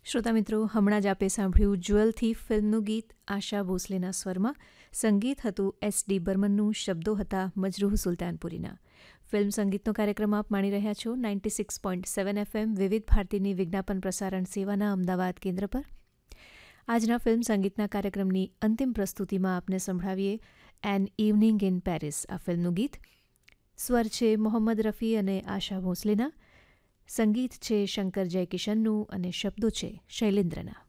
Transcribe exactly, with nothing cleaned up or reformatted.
શ્રોતા મિત્રો, હમણાં જ આપે સાંભળ્યું જ્વેલથી ફિલ્મનું ગીત આશા ભોસલેના સ્વરમાં. સંગીત હતું એસ ડી બર્મનનું, શબ્દો હતા મજરૂહ સુલતાનપુરીના. ફિલ્મ સંગીતનો કાર્યક્રમ આપ માણી રહ્યા છો ninety six point seven FM વિવિધ ભારતીની વિજ્ઞાપન પ્રસારણ સેવાના અમદાવાદ કેન્દ્ર પર. આજના ફિલ્મ સંગીતના કાર્યક્રમની અંતિમ પ્રસ્તુતિમાં આપને સંભળાવીએ એન ઇવનિંગ ઇન પેરિસ, આ ફિલ્મનું ગીત. સ્વર છે મોહમ્મદ રફી અને આશા ભોસલેના. સંગીત છે શંકર જયકિશનનું અને શબ્દો છે શૈલેન્દ્રના.